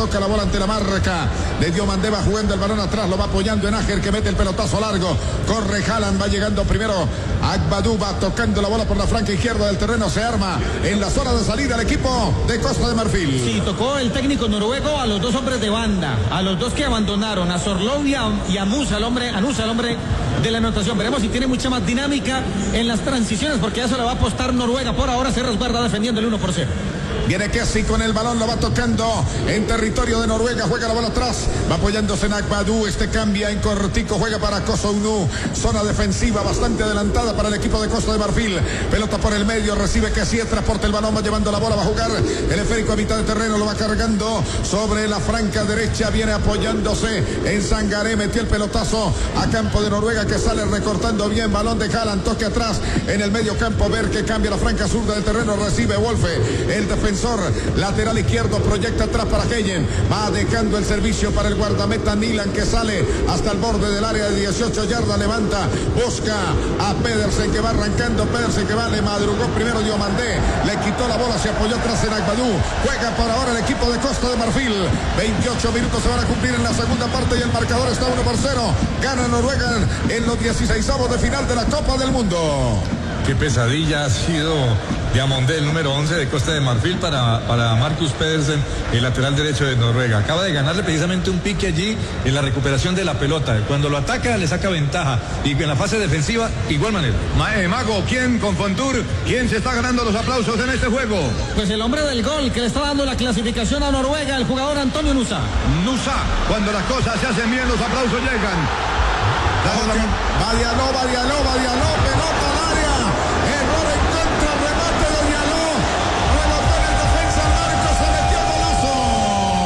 toca la bola ante la marca de Diomandé, va jugando el balón atrás, lo va apoyando en Nájer, que mete el pelotazo largo, corre Haaland, va llegando primero Agbadou, va tocando la bola por la flanca izquierda del terreno, se arma en la zona de salida el equipo de Costa de Marfil. Sí, tocó el técnico noruego a los dos hombres de banda, a los dos que abandonaron, a Sorloth y a Musa, el hombre de la anotación. Veremos si tiene mucha más dinámica en las transiciones, porque a eso le va a apostar Noruega. Por ahora se resguarda defendiendo el 1-0. Viene Kessi con el balón, lo va tocando en territorio de Noruega, juega la bola atrás, va apoyándose en Agbadou, cambia en cortico, juega para Kosounu, zona defensiva bastante adelantada para el equipo de Costa de Marfil, pelota por el medio, recibe Kessi, transporta el balón, va llevando la bola, va a jugar el esférico a mitad de terreno, lo va cargando sobre la franca derecha, viene apoyándose en Sangaré, metió el pelotazo a campo de Noruega, que sale recortando bien, balón de Haaland, toque atrás en el medio campo, ver que cambia la franca sur del terreno, recibe Wolfe, el defensor lateral izquierdo, proyecta atrás para Keyen, va dejando el servicio para el guardameta Nilan, que sale hasta el borde del área de 18 yardas, levanta, busca a Pedersen, que va arrancando, Pedersen que va, le madrugó primero Diomandé, le quitó la bola, se apoyó atrás en Agbadou, juega por ahora el equipo de Costa de Marfil, 28 minutos se van a cumplir en la segunda parte y el marcador está 1-0, gana Noruega en los 16avos de final de la Copa del Mundo. Qué pesadilla ha sido Diomandé, el número 11 de Costa de Marfil para Marcus Pedersen, el lateral derecho de Noruega. Acaba de ganarle precisamente un pique allí en la recuperación de la pelota. Cuando lo ataca le saca ventaja, y en la fase defensiva igual manera. Mago, ¿quién con Fontour? ¿Quién se está ganando los aplausos en este juego? Pues el hombre del gol que le está dando la clasificación a Noruega, el jugador Antonio Nusa. Cuando las cosas se hacen bien, los aplausos llegan. Varialó, pelota al área.